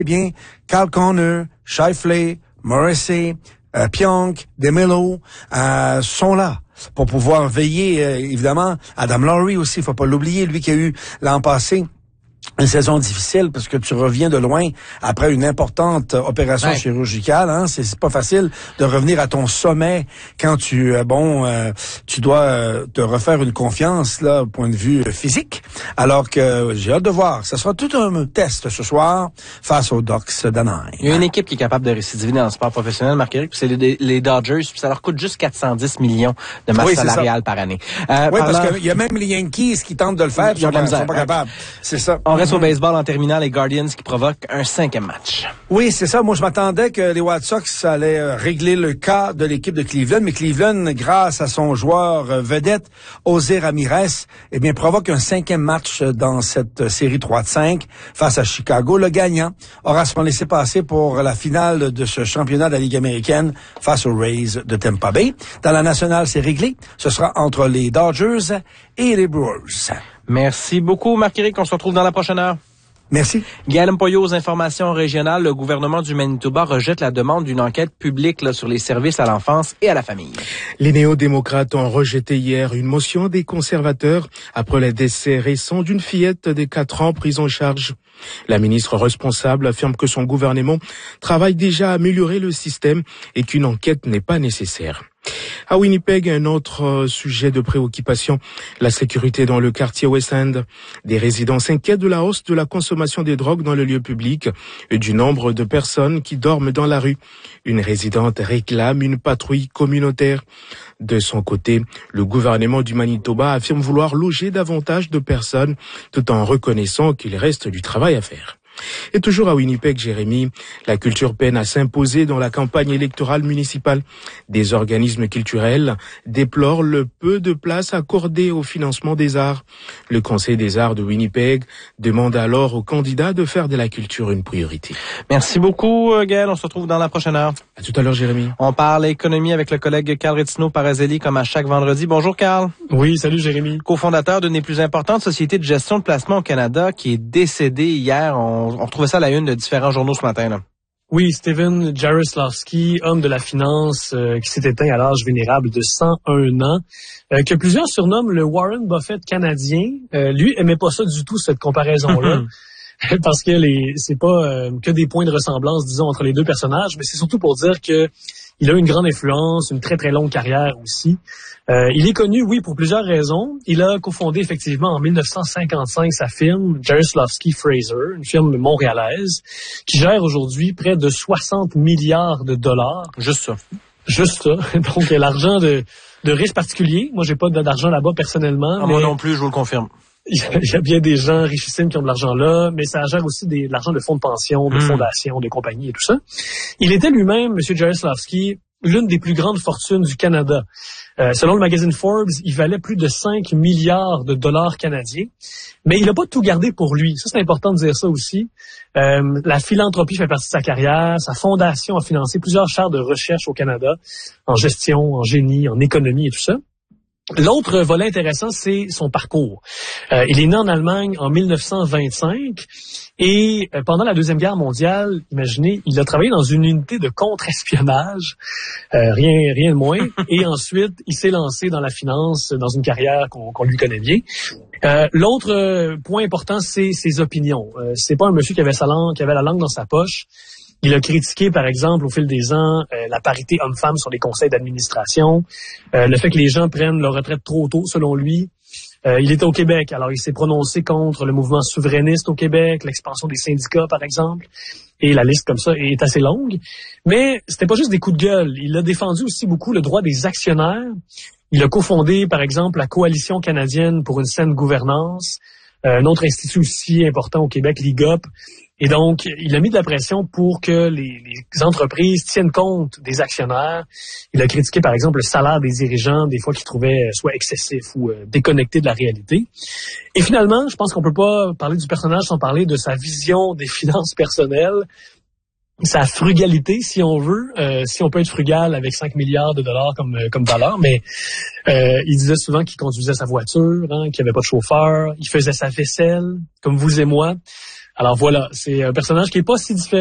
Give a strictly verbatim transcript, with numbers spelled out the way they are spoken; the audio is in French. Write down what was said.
Eh bien, Kyle Connor, Scheifele, Morrissey, euh, Pionk, DeMello euh, sont là pour pouvoir veiller, euh, évidemment, Adam Lowry aussi, il faut pas l'oublier, lui qui a eu l'an passé une saison difficile parce que tu reviens de loin après une importante opération ouais. chirurgicale. Hein, c'est, c'est pas facile de revenir à ton sommet quand tu euh, bon euh, tu dois euh, te refaire une confiance là au point de vue physique. Alors que j'ai hâte de voir. Ça sera tout un test ce soir face aux Ducks d'Anaheim. Il y a une équipe qui est capable de récidiver dans le sport professionnel, Marc-Éric, puis c'est les, les Dodgers, puis ça leur coûte juste quatre cent dix millions de masse oui, salariale par année. Euh, oui, parce qu'il y a même les Yankees qui tentent de le faire, ils ne sont, sont pas capables. C'est ça. On reste au baseball en terminant, les Guardians qui provoquent un cinquième match. Oui, c'est ça. Moi, je m'attendais que les White Sox allaient régler le cas de l'équipe de Cleveland, mais Cleveland, grâce à son joueur vedette, José Ramirez, eh bien, provoque un cinquième match dans cette série trois de cinq face à Chicago. Le gagnant aura son laissez-passer pour la finale de ce championnat de la Ligue américaine face aux Rays de Tampa Bay. Dans la nationale, c'est réglé. Ce sera entre les Dodgers et les Brewers. Merci beaucoup, Marc-Éric. On se retrouve dans la prochaine heure. Merci. Gaël Mpoyo aux informations régionales. Le gouvernement du Manitoba rejette la demande d'une enquête publique là, sur les services à l'enfance et à la famille. Les néo-démocrates ont rejeté hier une motion des conservateurs après le décès récent d'une fillette de quatre ans prise en charge. La ministre responsable affirme que son gouvernement travaille déjà à améliorer le système et qu'une enquête n'est pas nécessaire. À Winnipeg, un autre sujet de préoccupation, la sécurité dans le quartier West End. Des résidents s'inquiètent de la hausse de la consommation des drogues dans le lieu public et du nombre de personnes qui dorment dans la rue. Une résidente réclame une patrouille communautaire. De son côté, le gouvernement du Manitoba affirme vouloir loger davantage de personnes tout en reconnaissant qu'il reste du travail à faire. Et toujours à Winnipeg, Jérémy, la culture peine à s'imposer dans la campagne électorale municipale. Des organismes culturels déplorent le peu de place accordée au financement des arts. Le Conseil des arts de Winnipeg demande alors aux candidats de faire de la culture une priorité. Merci beaucoup, Gaël. On se retrouve dans la prochaine heure. À tout à l'heure, Jérémy. On parle économie avec le collègue Carl Retzino-Parazelli comme à chaque vendredi. Bonjour, Carl. Oui, salut, Jérémy. Cofondateur d'une des plus importantes sociétés de gestion de placement au Canada qui est décédé hier. On On retrouvait ça à la une de différents journaux ce matin, là. Oui, Steven Jaroslavsky, homme de la finance, euh, qui s'est éteint à l'âge vénérable de cent un ans, euh, que plusieurs surnomment le Warren Buffett canadien. Euh, lui aimait pas ça du tout, cette comparaison-là. Parce que les c'est pas euh, que des points de ressemblance, disons, entre les deux personnages, mais c'est surtout pour dire que il a une grande influence, une très très longue carrière aussi. Euh, il est connu, oui, pour plusieurs raisons. Il a cofondé effectivement en dix-neuf cent cinquante-cinq sa firme Jaroslavsky Fraser, une firme montréalaise, qui gère aujourd'hui près de soixante milliards de dollars. Juste ça. Juste ça. Donc l'argent de, de riches particuliers. Moi, j'ai pas d'argent là-bas personnellement. Ah, mais... Moi non plus, je vous le confirme. Il y a bien des gens richissimes qui ont de l'argent là, mais ça gère aussi des, de l'argent de fonds de pension, de mmh. fondations, de compagnies et tout ça. Il était lui-même, M. Jaroslavsky, l'une des plus grandes fortunes du Canada. Euh, selon le magazine Forbes, il valait plus de cinq milliards de dollars canadiens. Mais il n'a pas tout gardé pour lui. Ça, c'est important de dire ça aussi. Euh, la philanthropie fait partie de sa carrière. Sa fondation a financé plusieurs chaires de recherche au Canada, en gestion, en génie, en économie et tout ça. L'autre volet intéressant, c'est son parcours. Euh, il est né en Allemagne en dix-neuf cent vingt-cinq et euh, pendant la Deuxième Guerre mondiale, imaginez, il a travaillé dans une unité de contre-espionnage, euh, rien, rien de moins, et ensuite, il s'est lancé dans la finance, dans une carrière qu'on, qu'on lui connaît bien. Euh, l'autre point important, c'est ses opinions. Euh, c'est pas un monsieur qui avait sa langue, qui avait la langue dans sa poche. Il a critiqué, par exemple, au fil des ans, euh, la parité homme-femme sur les conseils d'administration, euh, le fait que les gens prennent leur retraite trop tôt, selon lui. Euh, il était au Québec, alors il s'est prononcé contre le mouvement souverainiste au Québec, l'expansion des syndicats, par exemple, et la liste comme ça est assez longue. Mais c'était pas juste des coups de gueule. Il a défendu aussi beaucoup le droit des actionnaires. Il a cofondé, par exemple, la Coalition canadienne pour une saine gouvernance, euh, un autre institut aussi important au Québec, l'I G O P. Et donc, il a mis de la pression pour que les, les entreprises tiennent compte des actionnaires. Il a critiqué, par exemple, le salaire des dirigeants, des fois qu'il trouvait soit excessif ou euh, déconnecté de la réalité. Et finalement, je pense qu'on peut pas parler du personnage sans parler de sa vision des finances personnelles, sa frugalité, si on veut, euh, si on peut être frugal avec cinq milliards de dollars comme euh, comme valeur, mais euh, il disait souvent qu'il conduisait sa voiture, hein, qu'il n'y avait pas de chauffeur, il faisait sa vaisselle, comme vous et moi. Alors voilà, c'est un personnage qui est pas si différent